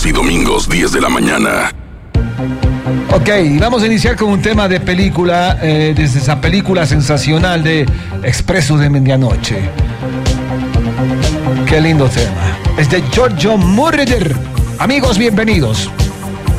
sábados y domingos, 10 de la mañana. Ok, vamos a iniciar con un tema de película, desde esa película sensacional de Expreso de Medianoche. Qué lindo tema. Es de Giorgio Moroder. Amigos, bienvenidos.